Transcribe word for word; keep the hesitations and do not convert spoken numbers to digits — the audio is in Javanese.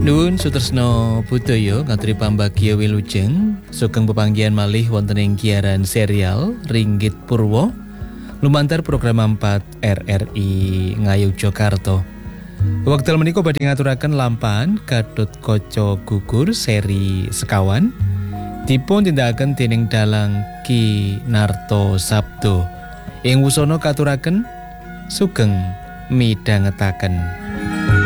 Nuwun Sutresno Budaya ngaturi pambagya wilujeng sugeng pepanggihan malih wonten ing giaran serial Ringgit Purwo lumantar program empat R R I Ngayogyakarta. Wekdal menika badhe ngaturaken lampahan Gatot Kaca Gugur seri sekawan dipun tindakaken dening Dalang Ki Narto Sabdo. Ing wusana katuraken sugeng midhangetaken.